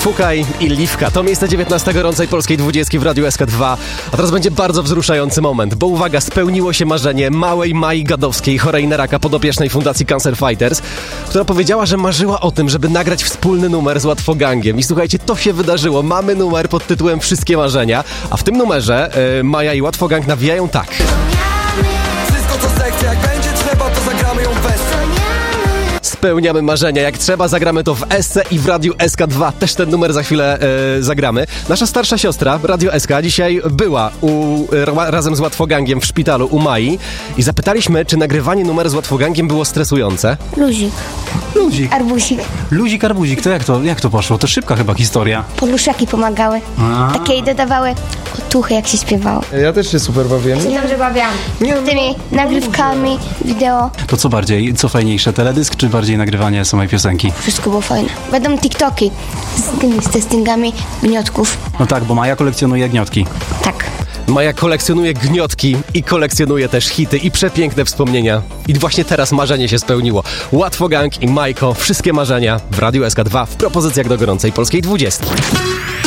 Fukaj i Liwka. To miejsce 19 gorącej polskiej 20 w Radiu SK2. A teraz będzie bardzo wzruszający moment, bo uwaga, spełniło się marzenie małej Mai Gadowskiej, chorej na raka, podopiecznej Fundacji Cancer Fighters, która powiedziała, że marzyła o tym, żeby nagrać wspólny numer z Łatwogangiem. I słuchajcie, to się wydarzyło. Mamy numer pod tytułem Wszystkie Marzenia, a w tym numerze Maja i Łatwogang nawijają tak. Wszystko co zechce, jak będzie trzeba, to zagramy ją bez. Spełniamy marzenia. Jak trzeba, zagramy to w SC i w Radiu SK2. Też ten numer za chwilę zagramy. Nasza starsza siostra, Radio SK, dzisiaj była razem z Łatwogangiem w szpitalu u Mai i zapytaliśmy, czy nagrywanie numeru z Łatwogangiem było stresujące. Luzik. Arbusik. Luzik, arbuzik. To jak to poszło? To szybka chyba historia. Poluszaki pomagały. Takie i dodawały otuchy, jak się śpiewało. Ja też się super bawiłem. Dobrze bawiłam. Tymi nagrywkami, wideo. To co bardziej? Co fajniejsze? Teledysk czy bardziej nagrywanie samej piosenki? Wszystko było fajne. Będą TikToki z testingami gniotków. No tak, bo Maja kolekcjonuje gniotki. Tak. Maja kolekcjonuje gniotki i kolekcjonuje też hity i przepiękne wspomnienia. I właśnie teraz marzenie się spełniło. Łatwogang i Majko, wszystkie marzenia w Radiu SK2 w propozycjach do gorącej polskiej 20.